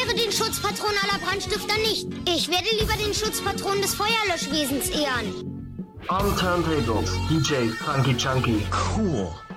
ehre den Schutzpatron aller Brandstifter nicht. Ich werde lieber den Schutzpatron des Feuerlöschwesens ehren. On turntables, DJ Funky Chunky. Cool.